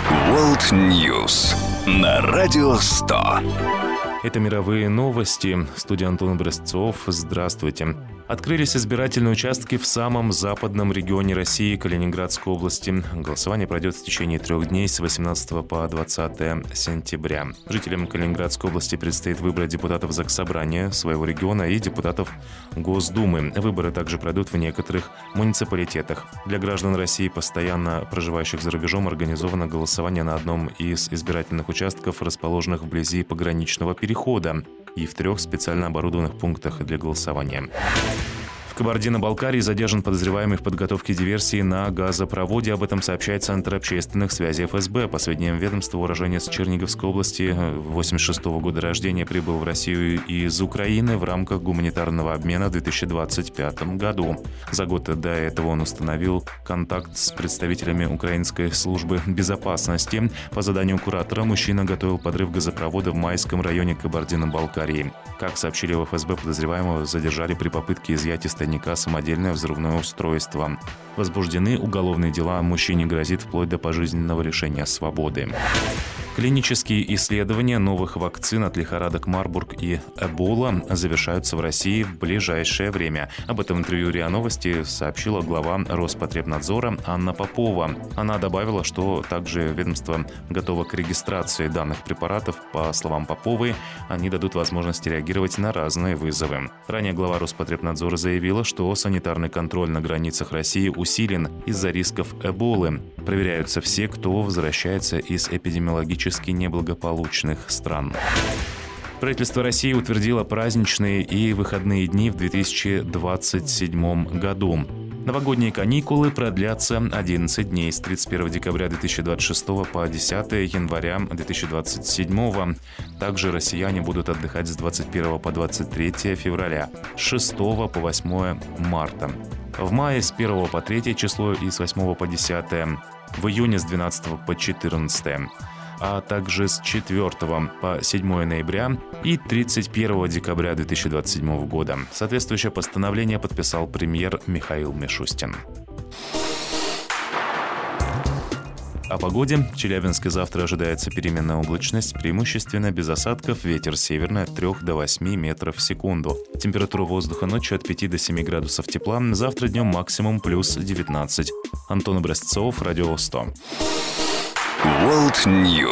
World News на Радио 100. Это мировые новости. Студия Антон Образцов. Здравствуйте. Открылись избирательные участки в самом западном регионе России, Калининградской области. Голосование пройдет в течение 3 дней с 18 по 20 сентября. Жителям Калининградской области предстоит выбрать депутатов Заксобрания своего региона и депутатов Госдумы. Выборы также пройдут в некоторых муниципалитетах. Для граждан России, постоянно проживающих за рубежом, организовано голосование на одном из избирательных участков, расположенных вблизи пограничного перехода, и в 3 специально оборудованных пунктах для голосования. В Кабардино-Балкарии задержан подозреваемый в подготовке диверсии на газопроводе. Об этом сообщает Центр общественных связей ФСБ. По сведениям ведомства, уроженец Черниговской области 1986 года рождения прибыл в Россию из Украины в рамках гуманитарного обмена в 2025 году. За год до этого он установил контакт с представителями Украинской службы безопасности. По заданию куратора мужчина готовил подрыв газопровода в Майском районе Кабардино-Балкарии. Как сообщили в ФСБ, подозреваемого задержали при попытке изъятия из тайника самодельное взрывное устройство. Возбуждены уголовные дела, мужчине грозит вплоть до пожизненного лишения свободы. Клинические исследования новых вакцин от лихорадок Марбург и Эбола завершаются в России в ближайшее время. Об этом в интервью РИА Новости сообщила глава Роспотребнадзора Анна Попова. Она добавила, что также ведомство готово к регистрации данных препаратов. По словам Поповой, они дадут возможность реагировать на разные вызовы. Ранее глава Роспотребнадзора заявила, что санитарный контроль на границах России усилен из-за рисков Эболы. Проверяются все, кто возвращается из эпидемиологических неблагополучных стран. Правительство России утвердило праздничные и выходные дни в 2027 году. Новогодние каникулы продлятся 11 дней с 31 декабря 2026 по 10 января 2027. Также россияне будут отдыхать с 21 по 23 февраля, с 6 по 8 марта. В мае с 1 по 3 число и с 8 по 10. В июне с 12 по 14. А также с 4 по 7 ноября и 31 декабря 2027 года. Соответствующее постановление подписал премьер Михаил Мишустин. О погоде. В Челябинске завтра ожидается переменная облачность, преимущественно без осадков, ветер северный от 3 до 8 метров в секунду. Температура воздуха ночью от 5 до 7 градусов тепла, завтра днем максимум плюс 19. Антон Образцов, Радио 100. World News.